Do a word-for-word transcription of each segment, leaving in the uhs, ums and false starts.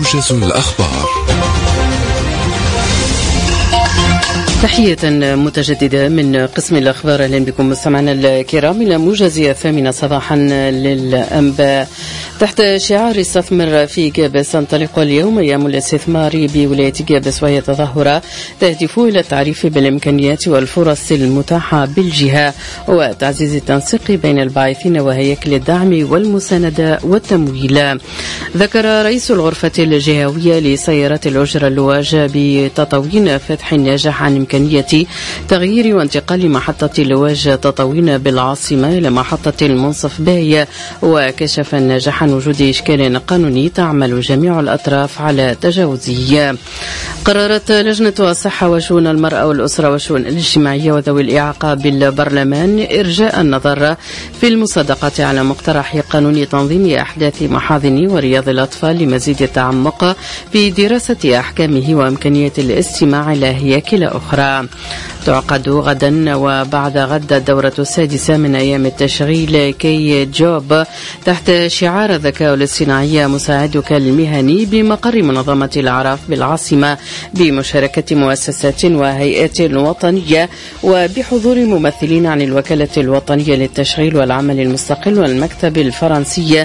موجز الأخبار. تحية متجددة من قسم الأخبار. أهلا بكم مستمعينا الكرام إلى موجز الثامنة صباحا للأنباء. تحت شعار استثمر في جابس تنطلق اليوم أيام الاستثمار بولاية جابس، وهي تظاهرة تهدف إلى التعريف بالإمكانيات والفرص المتاحة بالجهة وتعزيز التنسيق بين الباعثين وهياكل الدعم والمساندة والتمويل. ذكر رئيس الغرفة الجهوية لسيارات الأجرة اللواج بتطاوين فتح ناجح عن إمكانية تغيير وانتقال محطة اللواج تطاوين بالعاصمة إلى محطة المنصف باية، وكشف الناجح عن وجود إشكال قانوني تعمل جميع الأطراف على تجاوزه. قررت لجنة الصحة وشؤون المرأة والأسرة والشؤون الاجتماعية وذوي الإعاقة بالبرلمان إرجاء النظر في المصادقة على مقترح قانون تنظيم أحداث محاضن ورياض الأطفال لمزيد التعمق في دراسة أحكامه وإمكانية الاستماع إلى هياكل أخرى. تعقد غدا وبعد غد الدورة السادسة من أيام التشغيل كي جوب تحت شعار الذكاء الاصطناعي مساعدك المهني بمقر منظمة الأعراف بالعاصمة بمشاركة مؤسسات وهيئات وطنية وبحضور ممثلين عن الوكالة الوطنية للتشغيل والعمل المستقل والمكتب الفرنسي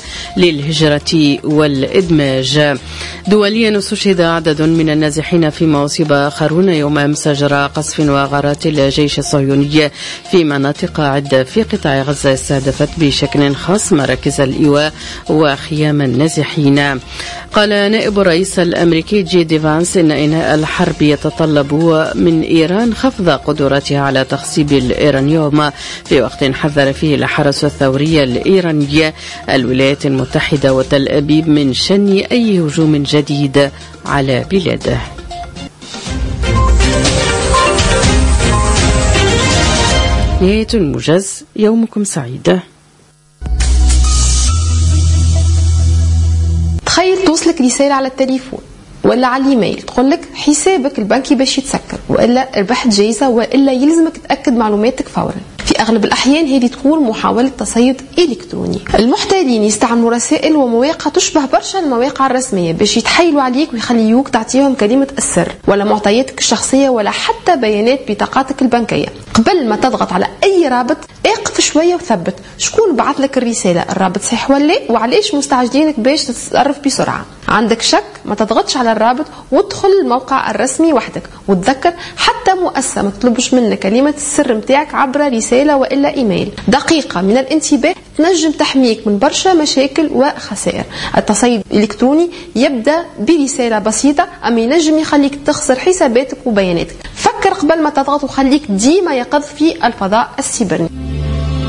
للهجرة والإدماج. دوليا استشهد عدد من النازحين فيما أصيب آخرون يوم أمس جراء قصف وغارات الجيش الصهيوني في مناطق عدة في قطاع غزة استهدفت بشكل خاص مراكز الإيواء وخيام النازحين. قال نائب الرئيس الأمريكي جي دي فانس إن إنهاء الحرب يتطلب من إيران خفض قدراتها على تخصيب الإيرانيوم، في وقت حذر فيه الحرس الثوري الإيراني الولايات المتحدة وتل أبيب من شن أي هجوم جديد على بلاده. نهاية الموجز، يومكم سعيد. تخيل توصلك رسالة على التليفون ولا على الايميل تقول لك حسابك البنكي باش يتسكر، والا ربحت جايزة، والا يلزمك تأكد معلوماتك فورا. في أغلب الأحيان هذه تكون محاولة تصيد إلكتروني. المحتالين يستعملوا رسائل ومواقع تشبه برشا المواقع الرسمية باش يتحايلوا عليك ويخليوك تعطيهم كلمة السر ولا معطياتك الشخصية ولا حتى بيانات بطاقاتك البنكية. قبل ما تضغط على أي رابط اقف شوية وثبت شكون بعث لك الرسالة، الرابط صحيح ولا وعليش مستعجلينك باش تتصرف بسرعة. عندك شك ما تضغطش على الرابط وادخل الموقع الرسمي وحدك، وتذكر حتى مؤسسة ما تطلبش منك كلمة السر متاعك عبر رسالة وإلا إيميل. دقيقة من الانتباه تنجم تحميك من برشا مشاكل وخسائر. التصيد الإلكتروني يبدأ برسالة بسيطة أما ينجم يخليك تخسر حساباتك وبياناتك. فكر قبل ما تضغط وخليك ديما يقظ في الفضاء السيبراني.